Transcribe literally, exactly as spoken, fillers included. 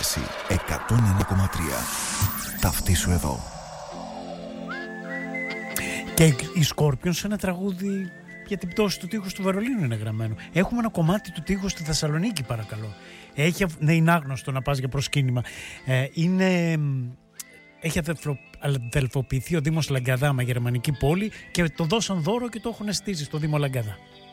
Σύνδεση εκατόν ένα κόμμα τρία. Ταυτίσου εδώ. Και οι Σκόρπιον σε ένα τραγούδι για την πτώση του τείχους του Βερολίνου είναι γραμμένο. Έχουμε ένα κομμάτι του τείχους στη Θεσσαλονίκη, παρακαλώ. Έχει, ναι, είναι άγνωστο να πας για προσκύνημα. Ε, είναι... Έχει αδελφοποιηθεί ο Δήμος Λαγκαδά με γερμανική πόλη και το δώσαν δώρο και το έχουν στήσει στο Δήμο Λαγκαδά.